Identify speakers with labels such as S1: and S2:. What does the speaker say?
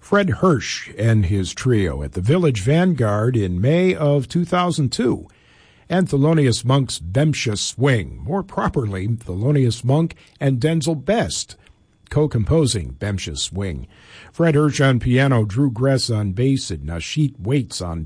S1: Fred Hirsch and his trio at the Village Vanguard in May of 2002. And Thelonious Monk's Bemsha Swing, more properly, Thelonious Monk and Denzel Best co-composing Bemsha Swing. Fred Hirsch on piano, Drew Gress on bass, and Nashit Waits on